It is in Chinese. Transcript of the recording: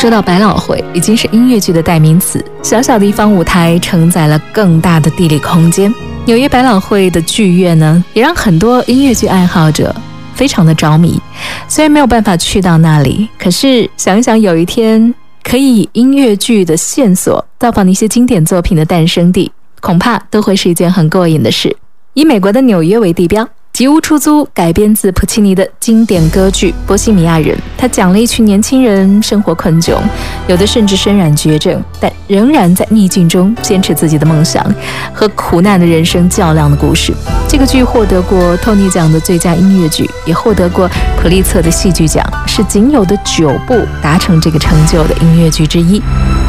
说到百老汇，已经是音乐剧的代名词。小小的一方舞台承载了更大的地理空间。纽约百老汇的剧院呢，也让很多音乐剧爱好者非常的着迷。虽然没有办法去到那里，可是想一想，有一天可以以音乐剧的线索造访一些经典作品的诞生地，恐怕都会是一件很过瘾的事。以美国的纽约为地标，吉屋出租改编自普契尼的经典歌剧《波西米亚人》，他讲了一群年轻人生活困窘，有的甚至身染绝症，但仍然在逆境中坚持自己的梦想，和苦难的人生较量的故事。这个剧获得过托尼奖的最佳音乐剧，也获得过普利策的戏剧奖，是仅有的9部达成这个成就的音乐剧之一。